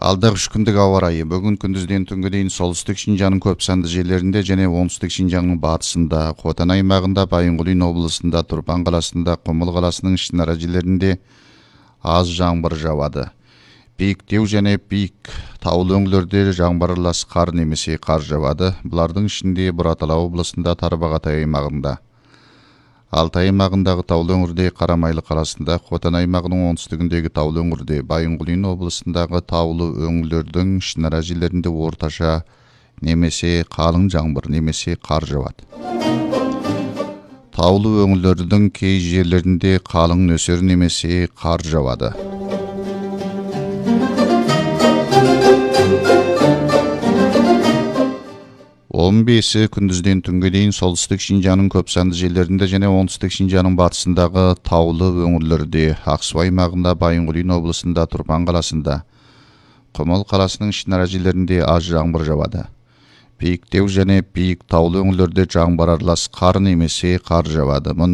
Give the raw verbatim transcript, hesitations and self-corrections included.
Алдағы үш күндік ауа райы. Бүгін күндізден түнге дейін солтүстік Шинжаңның көп санды жерлерінде және оңтүстік Шинжаңның батысында, Хотан аймағында, Байынғұлин облысында, Турпан қаласында, Құмыл қаласының ішінара жерлерінде аз жаңбыр жауады. Биіктеу және биік таулы өңірлерде жаңбыр аралас қар немесе қар жауады. Бұлардың ішінде Бұратала облысында, Тарбағатай аймағында, Алтай аймағындағы таулы өңірде, Қарамайлы қаласында, Хотан аймағының оңтүстігіндегі таулы өңірде, Байынғұлин облысындағы таулы өңірлердің ішінара жерлерінде орташа немесе қалың жаңбыр немесе қар жауады. Таулы өңірлердің кей жерлерінде қалың нөсер немесе қар жауады. он бесі күндізден түнге дейін солтүстік Шинжаңның көп санды жерлерінде және оңтүстік Шинжаңның батысындағы таулы өңірлерде, Ақсу аймағында, Байынғұлин облысында, Турпан қаласында, Құмыл қаласының ішінара жерлерінде аз жаңбыр жауады. Биіктеу және биік таулы өңірлерде жаңбыр аралас қар немесе қар жауады.